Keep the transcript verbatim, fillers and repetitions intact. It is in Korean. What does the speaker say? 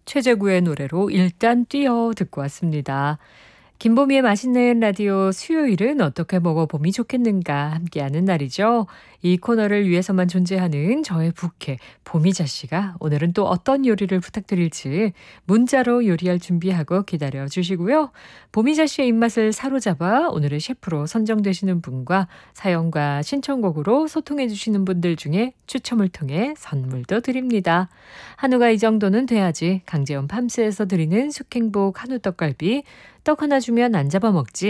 최재구의 노래로 일단 뛰어 듣고 왔습니다. 김보미의 맛있는 라디오 수요일은 어떻게 먹어봄이 좋겠는가 함께하는 날이죠. 이 코너를 위해서만 존재하는 저의 부캐 보미자 씨가 오늘은 또 어떤 요리를 부탁드릴지 문자로 요리할 준비하고 기다려 주시고요. 보미자 씨의 입맛을 사로잡아 오늘의 셰프로 선정되시는 분과 사연과 신청곡으로 소통해 주시는 분들 중에 추첨을 통해 선물도 드립니다. 한우가 이 정도는 돼야지 강제원 팜스에서 드리는 숙행복 한우 떡갈비 떡 하나 주면 안 잡아먹지